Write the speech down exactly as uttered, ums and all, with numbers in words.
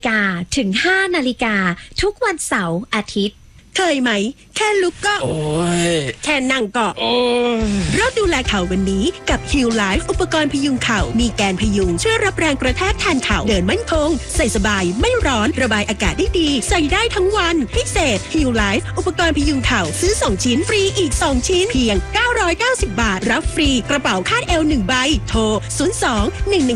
กาถึงห้านาฬิกาทุกวันเสาร์อาทิตย์เคยไหมแค่ลุกก็โอ้ยแค่นั่งก็โอ้ยเริ่มดูแลเข่าวันนี้กับ Heal Life อุปกรณ์พยุงเข่ามีแกนพยุงช่วยรับแรงกระแทกแทนเข่าเดินมั่นคงใส่สบายไม่ร้อนระบายอากาศได้ดีใส่ได้ทั้งวันพิเศษ Heal Life อุปกรณ์พยุงเข่าซื้อสองชิ้นฟรีอีกสองชิ้นเพียงเก้าร้อยเก้าสิบบาทรับฟรีกระเป๋าคาดเอวหนึ่งใบโทรศูนย์ สอง หนึ่ง